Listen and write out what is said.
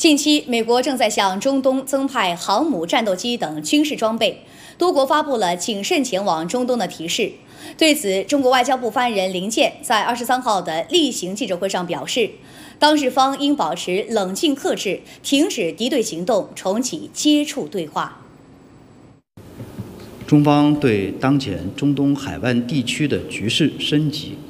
近期，美国正在向中东增派航母、战斗机等军事装备，多国发布了谨慎前往中东的提示。对此，中国外交部发言人林健在23号的例行记者会上表示，当事方应保持冷静克制，停止敌对行动，重启接触对话。 中方对当前中东海湾地区的局势升级